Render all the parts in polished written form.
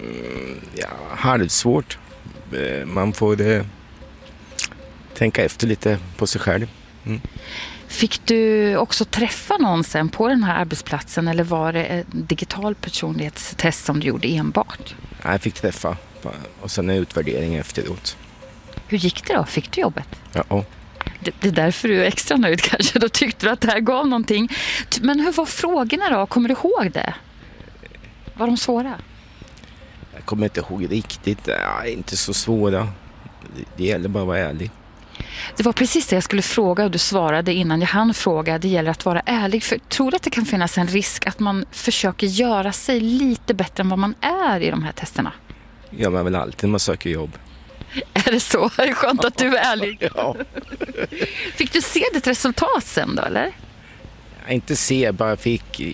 Ja, halvsvårt. Man får tänka efter lite på sig själv. Fick du också träffa någon sen på den här arbetsplatsen eller var det ett digital personlighetstest som du gjorde enbart? Jag fick träffa och sen en utvärdering efteråt. Hur gick det då? Fick du jobbet? Ja. Det är därför du är extra nöjd kanske. Då tyckte du att det här gav någonting. Men hur var frågorna då? Kommer du ihåg det? Var de svåra? Jag kommer inte ihåg riktigt. Inte så svåra. Det gäller bara att vara ärlig. Det var precis det jag skulle fråga och du svarade innan jag hann fråga. Det gäller att vara ärlig. För tror du att det kan finnas en risk att man försöker göra sig lite bättre än vad man är i de här testerna? Ja, man väl alltid när man söker jobb. Är det så? Det är skönt att du är ärlig. Ja. Fick du se ditt resultat sen då, eller? Jag inte se, bara fick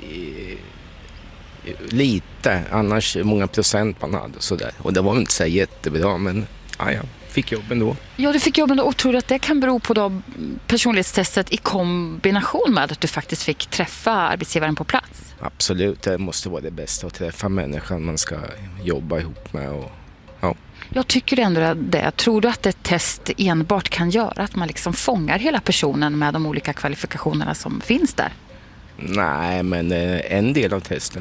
lite. Annars många procent man hade och sådär. Och det var inte så jättebra, men jag fick jobben då. Ja, du fick jobben då och tror du att det kan bero på då personlighetstestet i kombination med att du faktiskt fick träffa arbetsgivaren på plats? Absolut, det måste vara det bästa att träffa människan man ska jobba ihop med. Och, ja. Jag tycker ändå det. Tror du att ett test enbart kan göra att man liksom fångar hela personen med de olika kvalifikationerna som finns där? Nej, men en del av testen.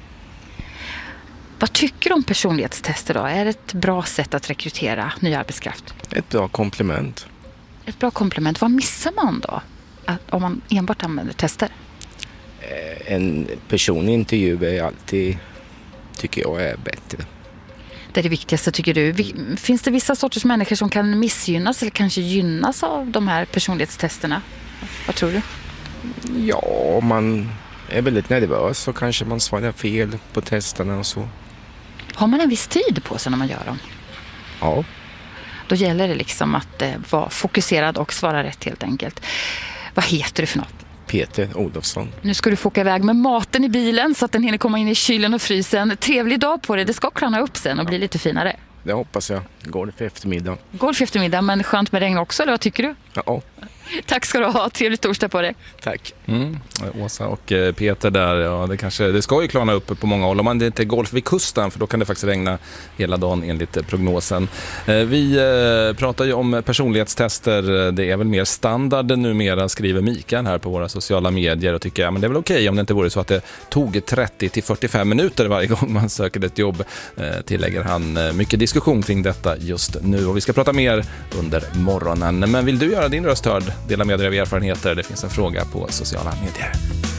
Vad tycker du om personlighetstester då? Är det ett bra sätt att rekrytera ny arbetskraft? Ett bra komplement. Ett bra komplement. Vad missar man då om man enbart använder tester? En personlig intervju är alltid, tycker jag, är bättre. Det är det viktigaste tycker du. Finns det vissa sorters människor som kan missgynnas eller kanske gynnas av de här personlighetstesterna? Vad tror du? Ja, om man är väldigt nervös så kanske man svarar fel på testerna och så. Har man en viss tid på sig när man gör dem? Ja. Då gäller det liksom att vara fokuserad och svara rätt helt enkelt. Vad heter du för något? Peter Olofsson. Nu ska du få åka iväg med maten i bilen så att den hinner komma in i kylen och frysen. Trevlig dag på det. Det ska klarna upp sen och bli lite finare. Det hoppas jag. Golf eftermiddag. Golf eftermiddag, men skönt med regn också, eller vad tycker du? Ja. Tack ska du ha. Trevlig torsdag på dig. Tack. Åsa och Peter där, ja, det ska ju klarna upp på många håll. Om man inte är golf vid kusten, för då kan det faktiskt regna hela dagen enligt prognosen. Vi pratar ju om personlighetstester. Det är väl mer standard numera, skriver Mikael här på våra sociala medier och tycker men det är väl okej om det inte vore så att det tog 30-45 minuter varje gång man söker ett jobb, tillägger han. Mycket diskussion kring detta just nu och vi ska prata mer under morgonen. Men vill du göra din röst hörd? Dela med dig av erfarenheter. Det finns en fråga på sociala medier.